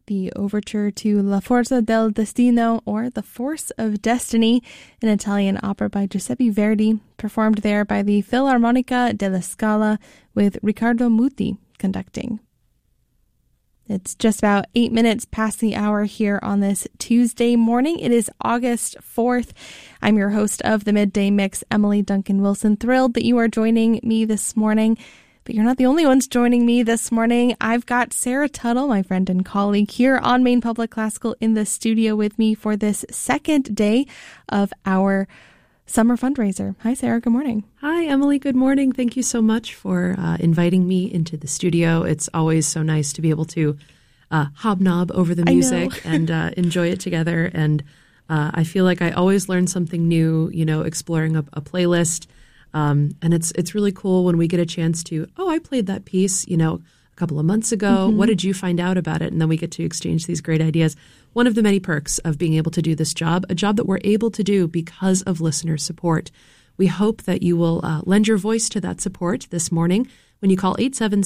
the overture to La Forza del Destino, or The Force of Destiny, an Italian opera by Giuseppe Verdi, performed there by the Filarmonica della Scala with Riccardo Muti conducting. It's just about 8 minutes past the hour here on this Tuesday morning. It is August 4th. I'm your host of the Midday Mix, Emily Duncan Wilson. Thrilled that you are joining me this morning. But you're not the only ones joining me this morning. I've got Sarah Tuttle, my friend and colleague, here on Maine Public Classical in the studio with me for this second day of our summer fundraiser. Hi, Sarah. Good morning. Hi, Emily. Good morning. Thank you so much for inviting me into the studio. It's always so nice to be able to hobnob over the music and enjoy it together. And I feel like I always learn something new, exploring a playlist. And it's really cool when we get a chance to, I played that piece, a couple of months ago. Mm-hmm. What did you find out about it? And then we get to exchange these great ideas. One of the many perks of being able to do this job, a job that we're able to do because of listener support. We hope that you will lend your voice to that support this morning when you call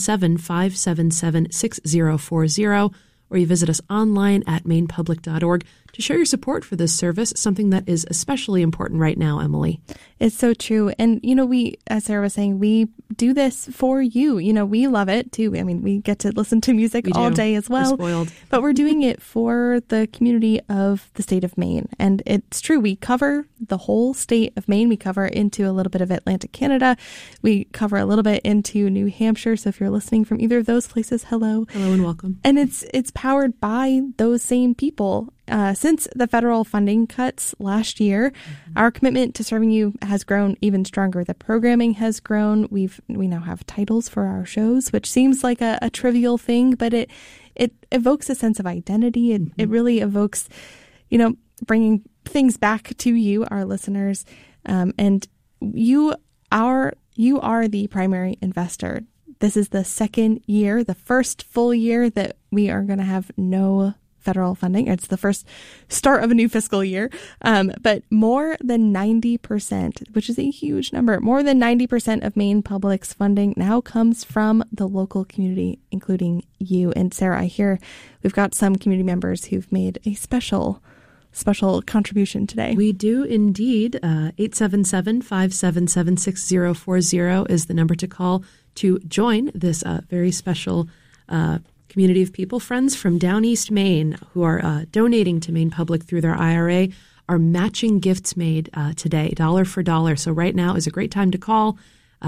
877-577-6040, or you visit us online at mainepublic.org to show your support for this service, something that is especially important right now, Emily. It's so true. And, we, as Sarah was saying, we do this for you. We love it too. I mean, we get to listen to music all day as well. We're spoiled. But we're doing it for the community of the state of Maine. And it's true. We cover the whole state of Maine. We cover into a little bit of Atlantic Canada. We cover a little bit into New Hampshire. So if you're listening from either of those places, hello. Hello and welcome. And it's powered by those same people. Since the federal funding cuts last year, our commitment to serving you has grown even stronger. The programming has grown. We now have titles for our shows, which seems like a trivial thing, but it evokes a sense of identity. It really evokes, bringing things back to you, our listeners, and you are the primary investor. This is the second year, the first full year that we are going to have no federal funding. It's the first start of a new fiscal year. But more than 90%, which is a huge number, more than 90% of Maine Public's funding now comes from the local community, including you. And Sarah, I hear we've got some community members who've made a special contribution today. We do indeed. 877-577-6040 is the number to call to join this very special community of people. Friends from down East Maine who are donating to Maine Public through their IRA are matching gifts made today, dollar for dollar. So right now is a great time to call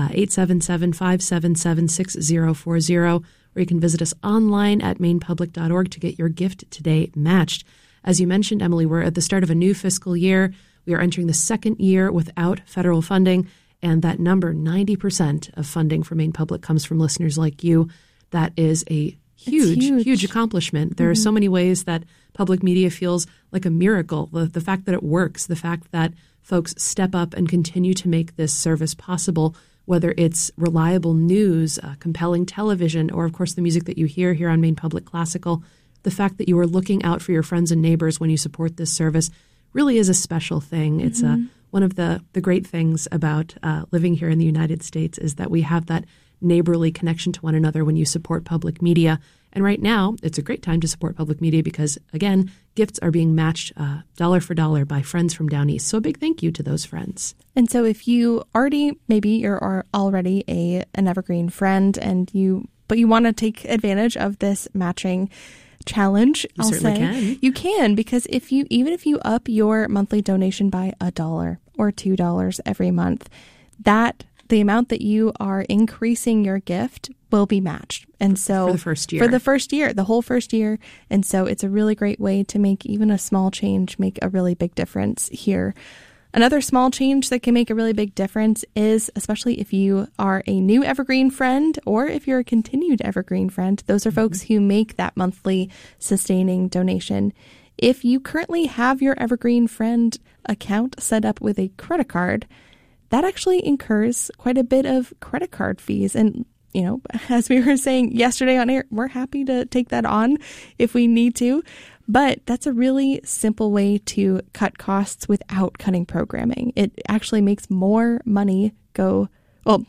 877-577-6040, or you can visit us online at mainepublic.org to get your gift today matched. As you mentioned, Emily, we're at the start of a new fiscal year. We are entering the second year without federal funding, and that number, 90% of funding for Maine Public, comes from listeners like you. That is a huge accomplishment. There are so many ways that public media feels like a miracle. The fact that it works, the fact that folks step up and continue to make this service possible, whether it's reliable news, compelling television, or, of course, the music that you hear here on Maine Public Classical. The fact that you are looking out for your friends and neighbors when you support this service really is a special thing. It's one of the great things about living here in the United States is that we have that neighborly connection to one another when you support public media. And right now, it's a great time to support public media because, again, gifts are being matched dollar for dollar by friends from down east. So a big thank you to those friends. And so if you maybe you're already an Evergreen friend but you want to take advantage of this matching challenge, you can, because even if you up your monthly donation by $1 or $2 every month, the amount that you are increasing your gift will be matched. And so for the first year, the whole first year. And so it's a really great way to make even a small change make a really big difference here. Another small change that can make a really big difference is, especially if you are a new Evergreen friend or if you're a continued Evergreen friend, those are folks who make that monthly sustaining donation. If you currently have your Evergreen friend account set up with a credit card, that actually incurs quite a bit of credit card fees. And, as we were saying yesterday on air, we're happy to take that on if we need to. But that's a really simple way to cut costs without cutting programming. It actually makes more money go, well,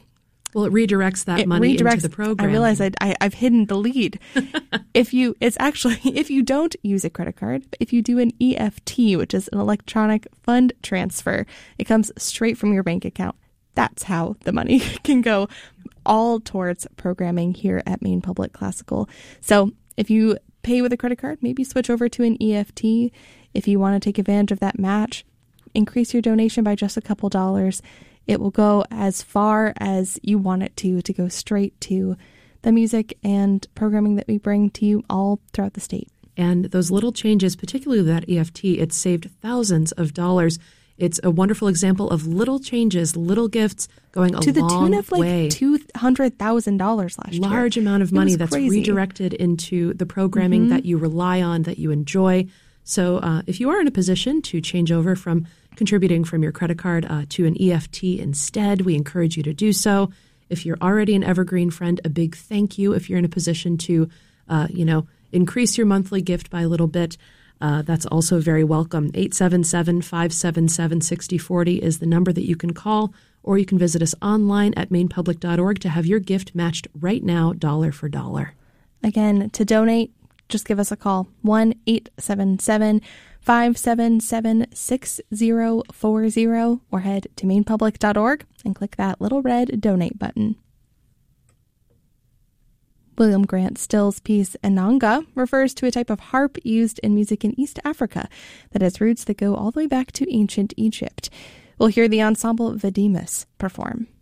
Well, it redirects that money into the program. I realize I've hidden the lead. If you don't use a credit card, if you do an EFT, which is an electronic fund transfer, it comes straight from your bank account. That's how the money can go all towards programming here at Maine Public Classical. So if you pay with a credit card, maybe switch over to an EFT. If you want to take advantage of that match, increase your donation by just a couple dollars. It will go as far as you want it to go straight to the music and programming that we bring to you all throughout the state. And those little changes, particularly that EFT, it's saved thousands of dollars. It's a wonderful example of little changes, little gifts going a long way. To the tune of like $200,000 last year. Large amount of money that's crazy. Redirected into the programming that you rely on, that you enjoy. So if you are in a position to change over from contributing from your credit card to an EFT instead, we encourage you to do so. If you're already an Evergreen friend, a big thank you. If you're in a position to, increase your monthly gift by a little bit, that's also very welcome. 877-577-6040 is the number that you can call, or you can visit us online at mainepublic.org to have your gift matched right now, dollar for dollar. Again, to donate, just give us a call, 1-877-577-6040, or head to mainepublic.org and click that little red donate button. William Grant Still's piece Inanga refers to a type of harp used in music in East Africa that has roots that go all the way back to ancient Egypt. We'll hear the ensemble Vadimus perform.